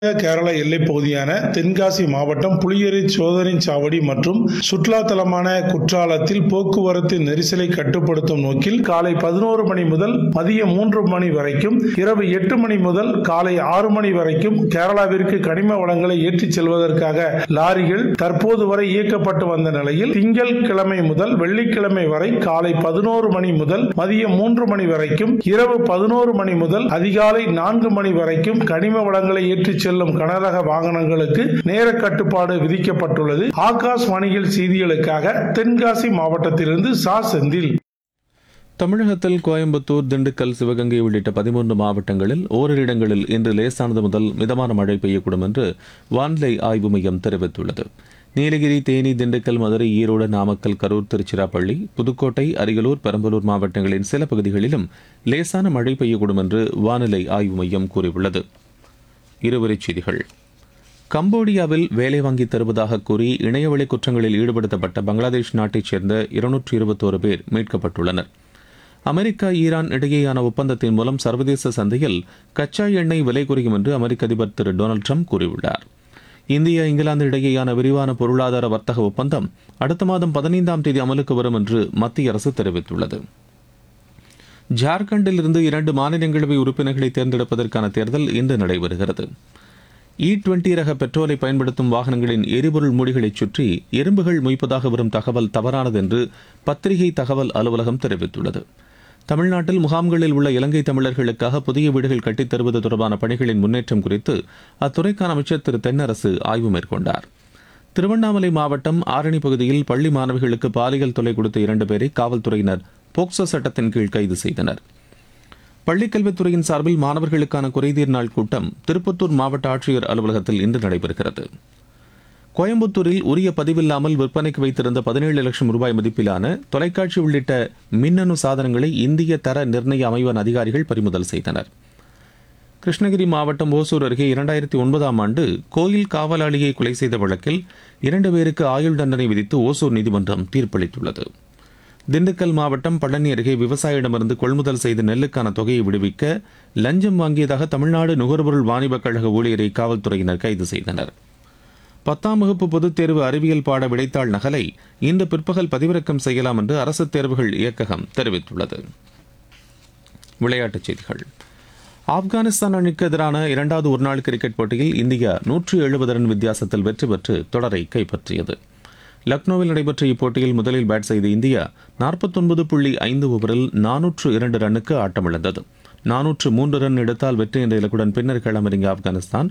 கேரள எல்லைப் பகுதியான தென்காசி மாவட்டம் புளியரை சோதனை சாவடி மற்றும் சுற்றுலா தலமான குற்றாலத்தில் போக்குவரத்து நெரிசலை கட்டுப்படுத்தும் நோக்கில் காலை 11 மணி முதல் மதியம் 3 மணி வரைக்கும், இரவு 8 மணி முதல் காலை 6 மணி வரைக்கும் கேரளாவிற்கு கனிம வளங்களை ஏற்றிச் செல்வதற்காக லாரிகள் தற்போது வரை இயக்கப்பட்டு வந்த நிலையில், திங்கட்கிழமை முதல் வெள்ளிக்கிழமை வரை காலை 11 மணி முதல் மதியம் 3 மணி வரைக்கும், இரவு 11 மணி முதல் அதிகாலை 4 மணி வரைக்கும் கனிம வளங்களை ஏற்றிச் செல்லும் கனரக வாகனங்களுக்கு நேர கட்டுப்பாடு விதிக்கப்பட்டுள்ளது. ஆகாஷ்வாணியில் செய்திகளுக்காக தென்காசி மாவட்டத்திலிருந்து சா செந்தில். தமிழகத்தில் கோயம்புத்தூர், திண்டுக்கல், சிவகங்கை உள்ளிட்ட 13 மாவட்டங்களில் ஓரிரு இடங்களில் இன்று லேசானது முதல் மிதமான மழை பெய்யக்கூடும் என்று வானிலை ஆய்வு மையம் தெரிவித்துள்ளது. நீலகிரி, தேனி, திண்டுக்கல், மதுரை, ஈரோடு, நாமக்கல், கரூர், திருச்சிராப்பள்ளி, புதுக்கோட்டை, அரியலூர், பெரம்பலூர் மாவட்டங்களின் சில பகுதிகளிலும் லேசான மழை பெய்யக்கூடும் என்று வானிலை ஆய்வு மையம் கூறியுள்ளது. இருவரிச் செய்திகள். கம்போடியாவில் வேலை வாங்கி தருவதாக கூறி இணையவழி குற்றங்களில் ஈடுபடுத்தப்பட்ட பங்களாதேஷ் நாட்டைச் சேர்ந்த 221 பேர் மீட்கப்பட்டுள்ளனர். அமெரிக்கா, ஈரான் இடையேயான ஒப்பந்தத்தின் மூலம் சர்வதேச சந்தையில் கச்சா எண்ணெய் விலை குறையும் என்று அமெரிக்க அதிபர் திரு டொனால்டு ட்ரம்ப் கூறியுள்ளார். இந்தியா, இங்கிலாந்து இடையேயான விரிவான பொருளாதார வர்த்தக ஒப்பந்தம் அடுத்த மாதம் 15ஆம் தேதி அமலுக்கு வரும் என்று மத்திய அரசு தெரிவித்துள்ளது. ஜார்க்கண்டில் இருந்து 2 மாநிலங்களவை உறுப்பினர்களை தேர்ந்தெடுப்பதற்கான தேர்தல் இன்று நடைபெறுகிறது. E20 ரக பெட்ரோலை பயன்படுத்தும் வாகனங்களின் எரிபொருள் மூடிகளைச் சுற்றி எறும்புகள் மொய்ப்பதாக வரும் தகவல் தவறானது என்று பத்திரிகை தகவல் அலுவலகம் தெரிவித்துள்ளது. தமிழ்நாட்டில் முகாம்களில் உள்ள இலங்கை தமிழர்களுக்காக புதிய வீடுகள் கட்டித் தருவது தொடர்பான பணிகளின் முன்னேற்றம் குறித்து அத்துறைக்கான அமைச்சர் திரு தென்னரசு ஆய்வு மேற்கொண்டார். திருவண்ணாமலை மாவட்டம் ஆரணி பகுதியில் பள்ளி மாணவிகளுக்கு பாலியல் தொல்லை கொடுத்த 2 பேரை காவல்துறையினர் போக்சோ சட்டத்தின் கீழ் கைது செய்தனர். பள்ளிக்கல்வித்துறையின் சார்பில் மாணவர்களுக்கான குறைதீர் நாள் கூட்டம் திருப்பத்தூர் மாவட்ட ஆட்சியர் அலுவலகத்தில் இன்று நடைபெறுகிறது. கோயம்புத்தூரில் உரிய பதிவில்லாமல் விற்பனைக்கு வைத்திருந்த 17 லட்சம் ரூபாய் மதிப்பிலான தொலைக்காட்சி உள்ளிட்ட மின்னணு சாதனங்களை இந்திய தர நிர்ணய அமைவன் அதிகாரிகள் பறிமுதல் செய்தனர். கிருஷ்ணகிரி மாவட்டம் ஓசூர் அருகே 2009ஆம் ஆண்டு கோயில் காவலாளியை கொலை செய்த வழக்கில் 2 பேருக்கு ஆயுள் தண்டனை விதித்து ஓசூர் நீதிமன்றம் தீர்ப்பளித்துள்ளது. திண்டுக்கல் மாவட்டம் பழனி அருகே விவசாயியிடமிருந்து கொள்முதல் செய்த நெல்லுக்கான தொகையை விடுவிக்க லஞ்சம் வாங்கியதாக தமிழ்நாடு நுகர்பொருள் வாணிபக் கழக ஊழியரை காவல்துறையினர் கைது செய்தனர். 10ஆம் வகுப்பு பொதுத் தேர்வு அறிவியல் பாட விடைத்தாள் நகலை இன்று பிற்பகல் பதிவிறக்கம் செய்யலாம் என்று அரசு தேர்வுகள் இயக்ககம் தெரிவித்துள்ளது. விளையாட்டுச் செய்திகள். ஆப்கானிஸ்தான் அணிக்கு எதிரான 2வது ஒருநாள் கிரிக்கெட் போட்டியில் இந்தியா 170 ரன் வித்தியாசத்தில் வெற்றி பெற்று தொடரை கைப்பற்றியது. லக்னோவில் நடைபெற்ற இப்போட்டியில் முதலில் பேட் செய்த இந்தியா 49.5 ஓவரில் 402 ரன்னுக்கு ஆட்டமிழந்தது. 403 ரன் எடுத்தால் வெற்றி என்ற இலக்குடன் பின்னர் களமிறங்கிய ஆப்கானிஸ்தான்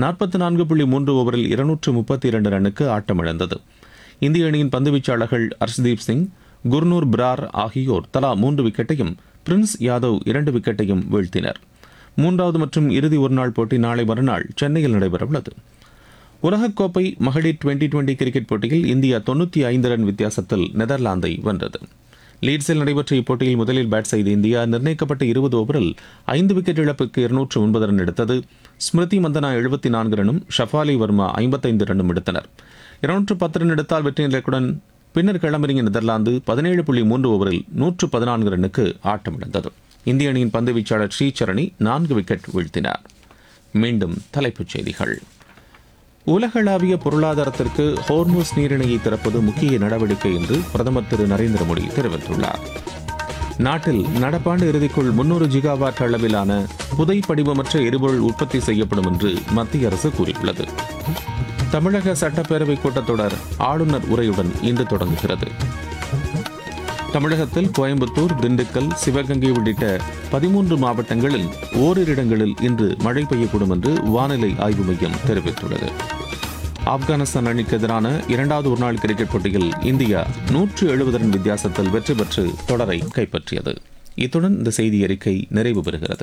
44.3 ஓவரில் 232 ரன்னுக்கு ஆட்டமிழந்தது. இந்திய அணியின் பந்துவீச்சாளர்கள் ஹர்ஷ்தீப் சிங், குர்னூர் பிரார் ஆகியோர் தலா 3 விக்கெட்டையும், பிரின்ஸ் யாதவ் 2 விக்கெட்டையும் வீழ்த்தினர். 3வது மற்றும் இறுதி ஒருநாள் போட்டி நாளை மறுநாள் சென்னையில் நடைபெறவுள்ளது. உலகக்கோப்பை மகளிர் 2020 கிரிக்கெட் போட்டியில் இந்தியா 95 ரன் வித்தியாசத்தில் நெதர்லாந்தை வென்றது. லீட்ஸில் நடைபெற்ற இப்போட்டியில் முதலில் பேட் செய்த இந்தியா நிர்ணயிக்கப்பட்ட 20 ஓவரில் 5 விக்கெட் இழப்புக்கு 209 ரன் எடுத்தது. ஸ்மிருதி மந்தனா 74 ரன்னும், ஷஃபாலி வர்மா 55 ரன்னும் எடுத்தனர். 210 ரன் எடுத்தால் வெற்றி இலக்குடன் பின்னர் களமிறங்கிய நெதர்லாந்து 17.3 ஓவரில் 114 ரன்னுக்கு ஆட்டமிழந்தது. இந்திய அணியின் பந்து வீச்சாளர் ஸ்ரீசரணி 4 விக்கெட் வீழ்த்தினார். மீண்டும் தலைப்புச் செய்திகள். உலகளாவிய பொருளாதாரத்திற்கு ஹோர்முஸ் நீரிணையை திறப்பது முக்கிய நடவடிக்கை என்று பிரதமர் திரு நரேந்திர மோடி தெரிவித்துள்ளார். நாட்டில் நடப்பாண்டு இறுதிக்குள் 300 ஜிகாவாட் அளவிலான புதை படிவமற்ற எரிபொருள் உற்பத்தி செய்யப்படும் என்று மத்திய அரசு கூறியுள்ளது. தமிழக சட்டப்பேரவை கூட்டத்தொடர் ஆளுநர் உரையுடன் இன்று தொடங்குகிறது. தமிழகத்தில் கோயம்புத்தூர், திண்டுக்கல், சிவகங்கை உள்ளிட்ட 13 மாவட்டங்களில் ஓரிரு இடங்களில் இன்று மழை பெய்யக்கூடும் என்று வானிலை ஆய்வு மையம் தெரிவித்துள்ளது. ஆப்கானிஸ்தான் அணிக்கு எதிரான 2வது ஒருநாள் கிரிக்கெட் போட்டியில் இந்தியா 170 ரன் வித்தியாசத்தில் வெற்றி பெற்று தொடரை கைப்பற்றியது. இத்துடன் இந்த செய்தி அறிக்கை நிறைவு பெறுகிறது.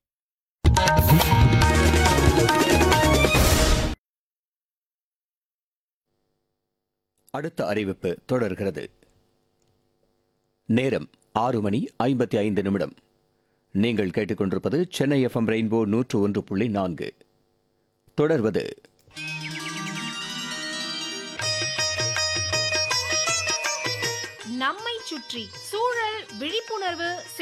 அடுத்த அறிவிப்பு தொடர்கிறது. நேரம் 6:55. நீங்கள் கேட்டுக்கொண்டிருப்பது சென்னை FM ரெயின்போ 101.4. தொடர்வது நம்மை சுற்றி சூழல் விழிப்புணர்வு